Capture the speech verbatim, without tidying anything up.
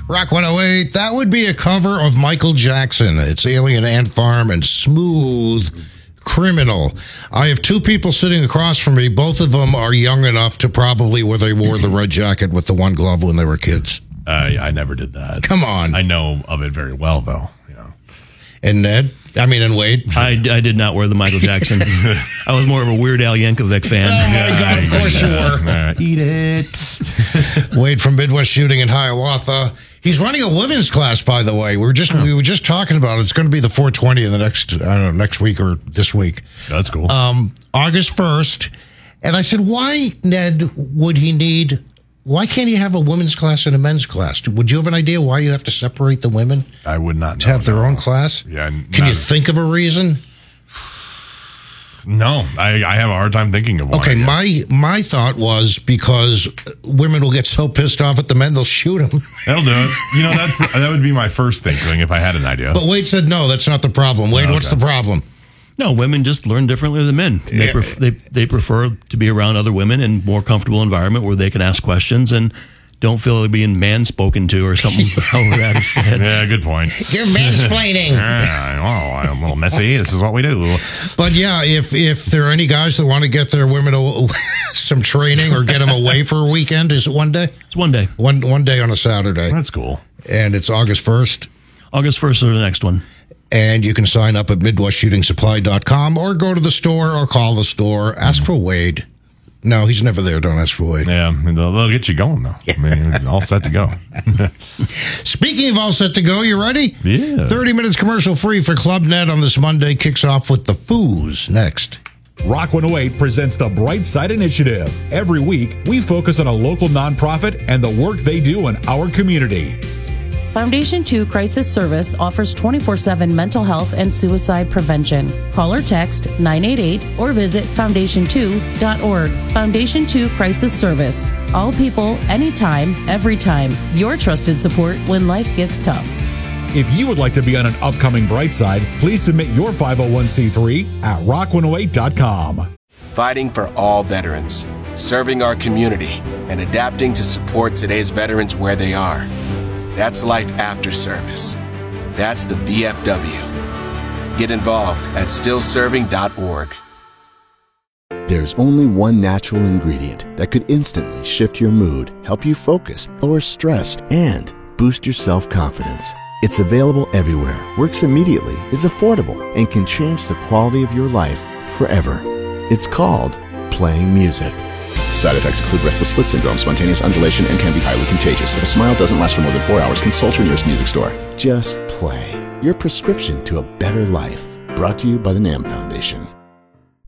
Rock one oh eight, that would be a cover of Michael Jackson. It's Alien Ant Farm and Smooth Criminal. I have two people sitting across from me. Both of them are young enough to probably where they wore the red jacket with the one glove when they were kids. Uh, I never did that. Come on. I know of it very well, though. You know. And Ned? I mean, and Wade? I, I did not wear the Michael Jackson. I was more of a Weird Al Yankovic fan. Oh, my God, of course you were. Uh, eat it. Wade from Midwest Shooting in Hiawatha. He's running a women's class, by the way. We were just oh. we were just talking about it. It's going to be the four twenty in the next, I don't know, next week or this week. That's cool. Um, August first. And I said, why, Ned, would he need... Why can't you have a women's class and a men's class? Would you have an idea why you have to separate the women? I would not know. To have their no. own class? Yeah. Can not, you think of a reason? No, I, I have a hard time thinking of one. Okay, my my thought was because women will get so pissed off at the men, they'll shoot them. That'll do it. You know, that, that would be my first thinking if I had an idea. But Wade said, no, that's not the problem. Wade, okay. What's the problem? No, women just learn differently than men. They, Yeah. pref- they they prefer to be around other women in a more comfortable environment where they can ask questions and don't feel like being manspoken to or something. However that is said. Yeah, good point. You're mansplaining. Yeah, oh, I'm a little messy. This is what we do. But yeah, if if there are any guys that want to get their women a, some training or get them away for a weekend, is it one day? It's one day. One one day on a Saturday. That's cool. And it's August first. August first or the next one. And you can sign up at Midwest Shooting Supply dot com or go to the store or call the store. Ask for Wade. No, he's never there. Don't ask for Wade. Yeah, they'll, they'll get you going, though. I mean, it's all set to go. Speaking of all set to go, you ready? Yeah. thirty minutes commercial free for Club Net on this Monday. Kicks off with the Foos next. Rock one oh eight presents the Bright Side Initiative. Every week, we focus on a local nonprofit and the work they do in our community. Foundation two Crisis Service offers twenty-four seven mental health and suicide prevention. Call or text nine eight eight or visit foundation two dot org. Foundation two Crisis Service. All people, anytime, every time. Your trusted support when life gets tough. If you would like to be on an upcoming Bright Side, please submit your five oh one c three at rock one oh eight dot com. Fighting for all veterans, serving our community, and adapting to support today's veterans where they are. That's life after service. That's the V F W. Get involved at still serving dot org. There's only one natural ingredient that could instantly shift your mood, help you focus, lower stress, and boost your self-confidence. It's available everywhere, works immediately, is affordable, and can change the quality of your life forever. It's called playing music. Side effects include restless foot syndrome, spontaneous undulation, and can be highly contagious. If a smile doesn't last for more than four hours, consult your nearest music store. Just play. Your prescription to a better life. Brought to you by the NAM Foundation.